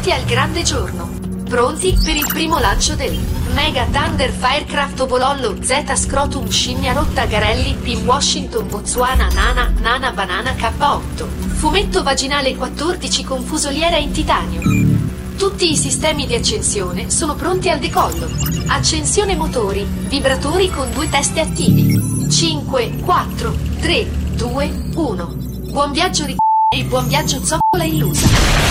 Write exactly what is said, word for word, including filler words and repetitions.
pronti al grande giorno. Pronti per il primo lancio del Mega Thunder Firecraft Obolollo Z Scrotum Scimmia Rotta Garelli Pin Washington Botswana Nana Nana Banana K otto. Fumetto vaginale quattordici con fusoliera in titanio. Tutti i sistemi di accensione sono pronti al decollo. Accensione motori, vibratori con due teste attivi. cinque, quattro, tre, due, uno. Buon viaggio ri- e buon viaggio zoccola illusa.